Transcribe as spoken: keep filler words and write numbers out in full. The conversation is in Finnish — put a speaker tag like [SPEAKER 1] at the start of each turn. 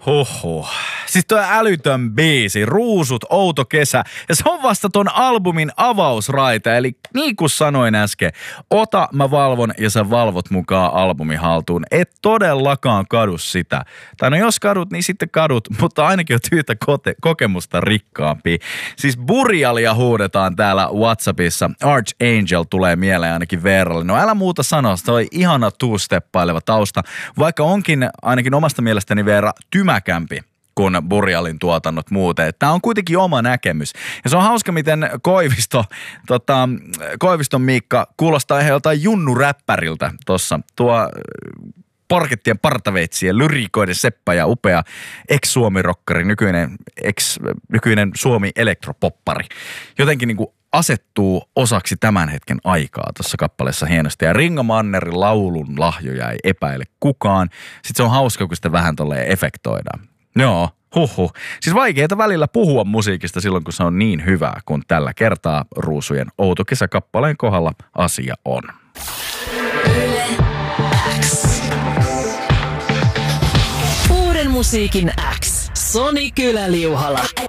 [SPEAKER 1] Huhhuh. Siis tuo älytön biisi, Ruusut, outo kesä. Ja se on vasta ton albumin avausraita. Eli niin kuin sanoin äsken, ota, mä valvon ja sä valvot mukaan albumin haltuun. Et todellakaan kadu sitä. Tai no jos kadut, niin sitten kadut, mutta ainakin on tyytä kote- kokemusta rikkaampi. Siis Burialia huudetaan täällä WhatsAppissa. Archangel tulee mieleen ainakin Veeralle. No älä muuta sanoa, se on ihana two-steppaileva tausta. Vaikka onkin ainakin omasta mielestäni Veera tymäkämpi kuin Burialin tuotannot muuten. Tämä on kuitenkin oma näkemys. Ja se on hauska, miten Koivisto, tota, Koiviston Miikka kuulostaa ihan joltain junnuräppäriltä tuossa. Tuo parkettien partaveitsiä, lyrikoiden seppä ja upea ex-suomirokkari, nykyinen, ex, nykyinen Suomi-elektropoppari. Jotenkin niin kuin asettuu osaksi tämän hetken aikaa tuossa kappaleessa hienosti. Ja Ringo Mannerin laulun lahjoja ei epäile kukaan. Sitten se on hauska, kun sitä vähän tolleen efektoidaan. Joo, huhhuh. Siis vaikeeta välillä puhua musiikista silloin, kun se on niin hyvää, kun tällä kertaa Ruusujen outo kesäkappaleen kohdalla asia on.
[SPEAKER 2] Yle X. Uuden musiikin X. Soni Kyläliuhala.